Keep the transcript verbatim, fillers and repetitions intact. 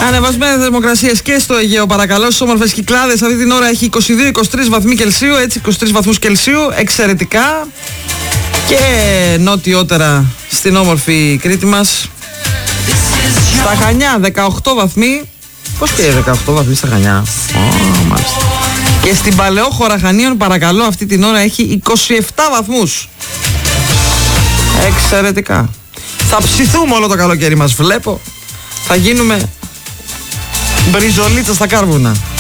Ανεβασμένες θερμοκρασίες και στο Αιγαίο, παρακαλώ. Στις όμορφες Κυκλάδες αυτή την ώρα έχει είκοσι δύο είκοσι τρεις βαθμοί Κελσίου, έτσι είκοσι τρεις βαθμούς Κελσίου, εξαιρετικά. Και νότιότερα στην όμορφη Κρήτη μας, στα Χανιά δεκαοκτώ βαθμοί. Πώς και δεκαοκτώ βαθμοί στα Χανιά? Oh, μάλιστα. Και στην Παλαιόχώρα Χανίων, παρακαλώ, αυτή την ώρα έχει είκοσι επτά βαθμούς. Εξαιρετικά. Θα ψηθούμε όλο το καλοκαίρι μας, βλέπω. Θα γίνουμε μπριζολίτσα στα κάρβουνα.